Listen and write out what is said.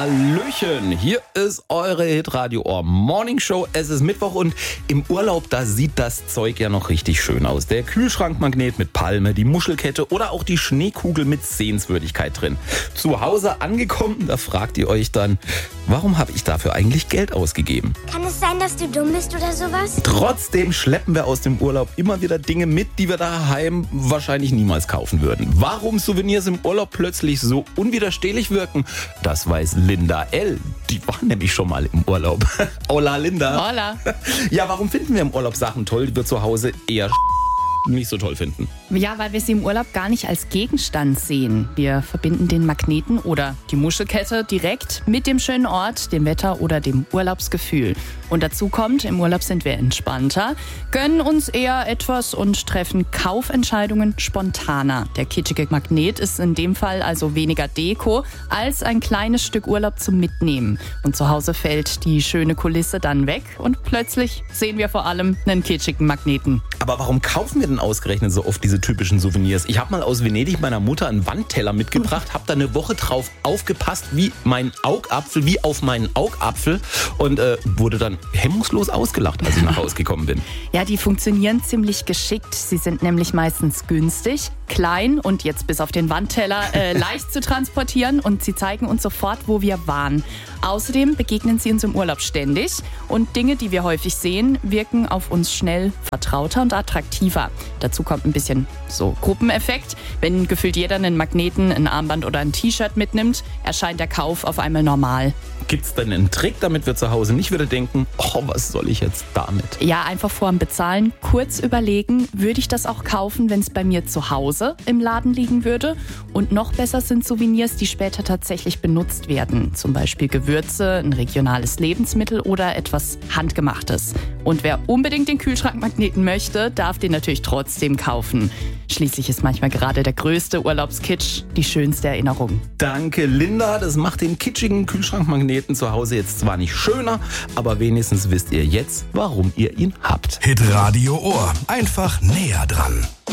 Hallöchen, hier ist eure Hitradio Ohr Morning Show. Es ist Mittwoch und im Urlaub, da sieht das Zeug ja noch richtig schön aus. Der Kühlschrankmagnet mit Palme, die Muschelkette oder auch die Schneekugel mit Sehenswürdigkeit drin. Zu Hause angekommen, da fragt ihr euch dann, warum habe ich dafür eigentlich Geld ausgegeben? Kann es sein, dass du dumm bist oder sowas? Trotzdem schleppen wir aus dem Urlaub immer wieder Dinge mit, die wir daheim wahrscheinlich niemals kaufen würden. Warum Souvenirs im Urlaub plötzlich so unwiderstehlich wirken, das weiß Linda L. Die war nämlich schon mal im Urlaub. Hola Linda. Hola. Ja, warum finden wir im Urlaub Sachen toll, die wir zu Hause eher nicht so toll finden? Ja, weil wir sie im Urlaub gar nicht als Gegenstand sehen. Wir verbinden den Magneten oder die Muschelkette direkt mit dem schönen Ort, dem Wetter oder dem Urlaubsgefühl. Und dazu kommt, im Urlaub sind wir entspannter, gönnen uns eher etwas und treffen Kaufentscheidungen spontaner. Der kitschige Magnet ist in dem Fall also weniger Deko als ein kleines Stück Urlaub zum Mitnehmen. Und zu Hause fällt die schöne Kulisse dann weg und plötzlich sehen wir vor allem einen kitschigen Magneten. Aber warum kaufen wir denn ausgerechnet so oft diese typischen Souvenirs? Ich habe mal aus Venedig meiner Mutter einen Wandteller mitgebracht, habe da eine Woche drauf aufgepasst wie auf meinen Augapfel und wurde dann hemmungslos ausgelacht, als ich nach Hause gekommen bin. Ja, die funktionieren ziemlich geschickt. Sie sind nämlich meistens günstig, klein und jetzt bis auf den Wandteller leicht zu transportieren und sie zeigen uns sofort, wo wir waren. Außerdem begegnen sie uns im Urlaub ständig und Dinge, die wir häufig sehen, wirken auf uns schnell vertrauter und attraktiver. Dazu kommt ein bisschen so Gruppeneffekt. Wenn gefühlt jeder einen Magneten, ein Armband oder ein T-Shirt mitnimmt, erscheint der Kauf auf einmal normal. Gibt's denn einen Trick, damit wir zu Hause nicht wieder denken, oh, was soll ich jetzt damit? Ja, einfach vor dem Bezahlen kurz überlegen, würde ich das auch kaufen, wenn es bei mir zu Hause im Laden liegen würde? Und noch besser sind Souvenirs, die später tatsächlich benutzt werden. Zum Beispiel Gewürze, ein regionales Lebensmittel oder etwas Handgemachtes. Und wer unbedingt den Kühlschrankmagneten möchte, darf den natürlich trotzdem kaufen. Schließlich ist manchmal gerade der größte Urlaubskitsch die schönste Erinnerung. Danke, Linda. Das macht den kitschigen Kühlschrankmagneten zu Hause jetzt zwar nicht schöner, aber wenigstens wisst ihr jetzt, warum ihr ihn habt. Hitradio Ohr. Einfach näher dran.